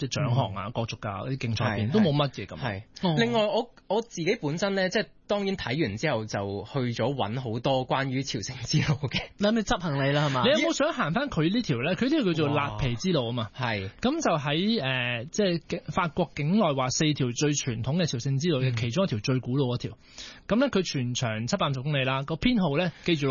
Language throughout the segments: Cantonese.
即係獎項啊、國足啊啲競賽入邊都冇乜嘅咁。 係。另外我自己本身咧，即係當然睇完之後就去咗揾好多關於朝聖之路嘅。 你係咪執行李啦係嘛？ 你有冇想行翻佢呢條咧？佢呢條叫做辣皮之路啊嘛。 係。 咁就喺即係法國境內話4條最傳統嘅朝聖之路嘅其中一條最古老嗰條。咁咧佢全長750公里啦，個編號咧記住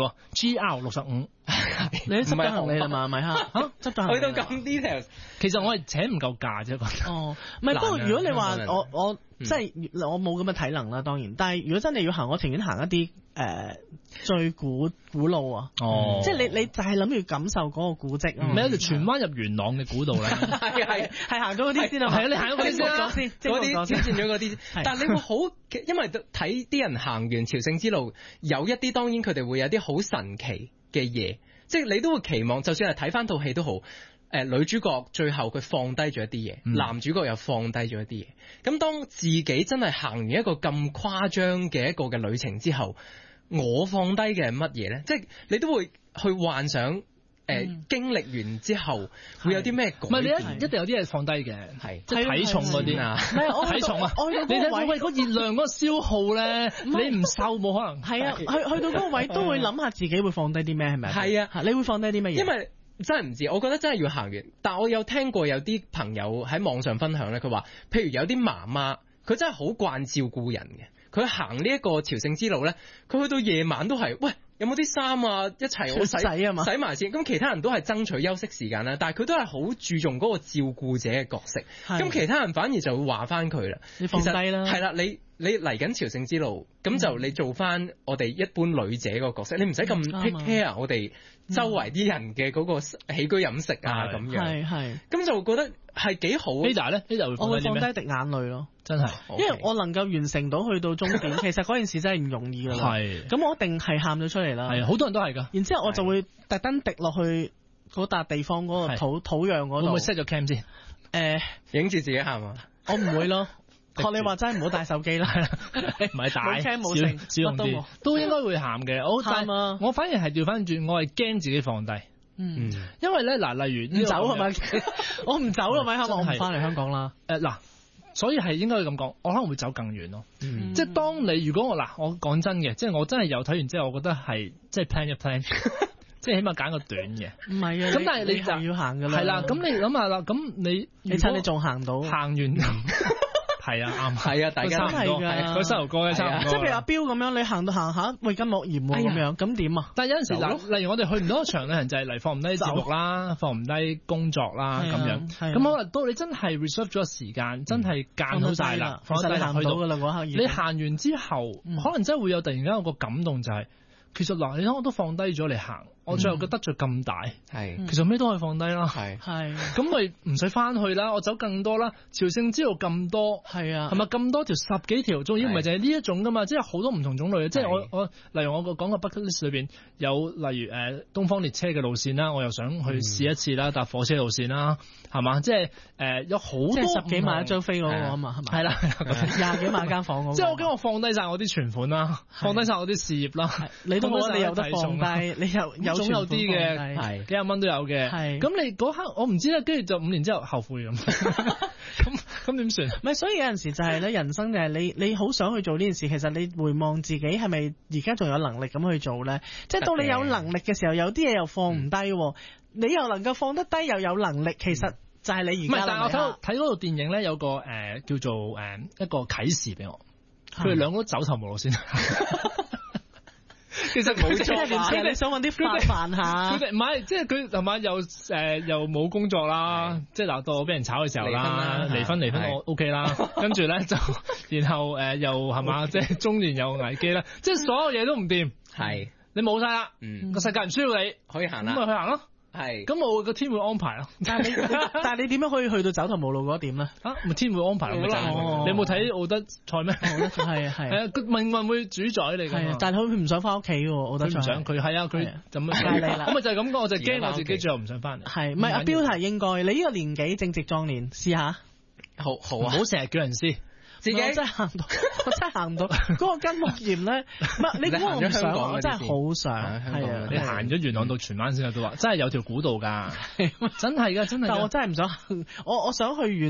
GR65。 你都執咗行李啦嘛？咪嚇執咗行李。 去到咁 details， 其實我係請唔夠價啫，覺得。 哦，唔係，不過如果你話我即係我冇咁嘅體能啦，當然。但係如果真係要行，我情願行一啲最古路啊。哦，即係你就係諗住感受嗰個古蹟啊。 咪有條荃灣入元朗嘅古道咧。 係行咗嗰啲先啊。 係啊，你行咗嗰啲先啦。 嗰啲挑戰咗嗰啲。但係你會好，因為睇啲人行完朝聖之路，有一啲當然佢哋會有啲好神奇嘅嘢，即係你都會期望，就算係睇翻套戲都好。女主角最後佢放低咗一啲嘢，男主角又放低咗一啲嘢。咁當自己真係行完一個咁誇張嘅一個嘅旅程之後，我放低嘅係乜嘢咧？即係你都會去幻想經歷完之後會有啲咩改變？唔係你一定有啲嘢放低嘅，係即係體重嗰啲啊，體重啊，你睇喂嗰熱量嗰個消耗咧，你唔瘦冇可能。 係啊，去到嗰個位都會諗下自己會放低啲咩係咪？ 係啊， 你會放低啲乜嘢？ 因為真係唔知，我覺得真係要行完。但我有聽過有啲朋友喺網上分享咧，佢話譬如有啲媽媽，佢真係好慣照顧人嘅，佢行呢一個朝聖之路咧，佢去到夜晚都係喂。有冇啲衫啊？一齊我洗啊嘛，洗埋先。咁其他人都係爭取休息時間啦，但係佢都係好注重嗰個照顧者嘅角色。咁其他人反而就會話翻佢啦。 你放低啦， 係啦，你嚟緊朝聖之路，咁就你做翻我哋一般女者個角色，你唔使咁 take care 我哋周圍啲人嘅嗰個起居飲食啊咁樣。係。咁就覺得係幾好。 Ada 咧，Ada 我會放低滴眼淚咯。 真係， 因為我能夠完成到去到終點，其實嗰件事真係唔容易噶啦。係，咁我一定係喊咗出嚟啦。 係，好多人都係噶。 然之後我就會特登滴落去嗰笪地方嗰個土壤嗰度。會唔會 set 咗 cam 先？ 影住自己喊啊！ 我唔會咯。學你話齋唔好帶手機啦， 唔係帶， 冇 cam 冇剩，乜都冇， 都應該會喊嘅。 喊啊！ 我反而係調翻轉，我係驚自己放低。因為咧嗱，例如唔走係咪？我唔走啦，咪香港，我唔翻嚟香港啦。 嗱。所以係應該咁講，我可能會走更遠咯。即係當你如果我講真嘅，即係我真係有睇完之後，我覺得係即係 plan 一 plan，即係起碼揀個短嘅。 唔係啊，咁但係你就要行㗎啦。 係啦，咁你諗下啦，咁你趁你仲行到， 行完。係啊，啱係啊，大家真係㗎， 佢膝頭哥嘅差唔多。 即係譬如阿標咁樣，你行到行下，喂筋膜炎喎咁樣，咁點啊？ 但係有陣時例如我哋去唔到場旅行就係嚟放唔低節目啦，放唔低工作啦咁樣。咁可能到你真係 reserve 咗個時間，真係間好晒啦，放低行去到㗎啦嗰刻。你行完之後，可能真係會有突然間有個感動，就係其實嗱，你睇我都放低咗嚟行。我最後嘅得罪咁大，其實咩都可以放低啦，咁咪唔使翻去啦，我走更多啦，朝聖之路咁多，係咪咁多條10幾條，仲要唔係就係呢一種噶嘛，即係好多唔同種類嘅，即係我例如我講個 bucket list 裏邊有例如東方列車嘅路線啦，我又想去試一次啦，搭火車路線啦，係嘛，即係有好多 10幾萬一張飛嗰個啊嘛，係咪？係啦，20幾萬間房， 即係我驚我放低晒我啲存款啦，放低晒我啲事業啦， 你都覺得你有得放低，你有總有啲嘅，係幾廿蚊都有嘅。係咁你嗰刻我唔知咧，跟住就5年之後後悔咁。咁點算？ 唔係，所以有陣時就係咧，人生就係你好想去做呢件事，其實你回望自己係咪而家仲有能力咁去做咧？即係到你有能力嘅時候，有啲嘢又放唔低，你又能夠放得低，又有能力，其實就係你而家。唔係，但係我睇嗰套電影咧，有個叫做一個啟示俾我，佢哋兩個都走投無路先。其實冇錯，佢哋想揾啲飯下。佢哋唔係，即係佢係嘛，又冇工作啦，即係嗱到我俾人炒嘅時候啦，離婚我 OK 啦，跟住咧就然後又係嘛，即係中年有危機啦，即係所有嘢都唔掂，係你冇晒啦，個世界唔需要你，可以行啦，咁咪去行咯。係，咁我個天會安排咯。但係你點樣可以去到走投無路嗰點咧？咪天會安排咯。你有冇睇奧德賽咩？係啊，命運會主宰你㗎。但係佢唔想翻屋企喎，奧德賽。佢唔想，佢係啊，佢就咁。咁咪就係咁講，我就驚我自己最後唔想翻嚟。係，唔係阿標題應該？你呢個年紀正值壯年，試下。好啊，唔好成日叫人試。自己真係行唔到，我真係行唔到。嗰個筋膜炎咧，你估我唔想，我真係好想。係啊，你行咗元朗到荃灣先都話，真係有條古道㗎，真係㗎，真係。但我真係唔想，我想去元。